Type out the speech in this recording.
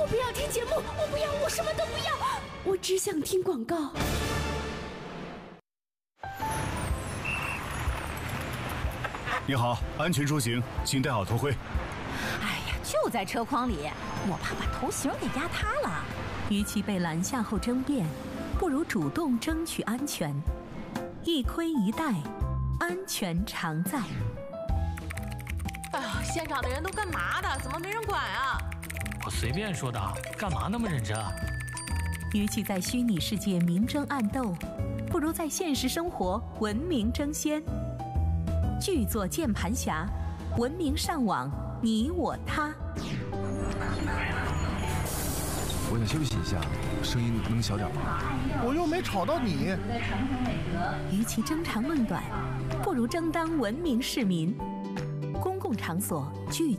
我不要听节目，我不要，我什么都不要，我只想听广告。 你好，安全出行，请戴好头盔。 哎呀，就在车筐里，我怕把头型给压塌了。 与其被拦下后争辩，不如主动争取安全。一盔一戴，安全常在。 哎呀，现场的人都干嘛的？怎么没人管啊？ 我随便说的，干嘛那么认真啊？ 与其在虚拟世界明争暗斗，不如在现实生活文明争先。剧作键盘侠，文明上网，你我他。 我想休息一下，声音能小点吗？ 我又没吵到你。 与其争长论短，不如争当文明市民。公共场所拒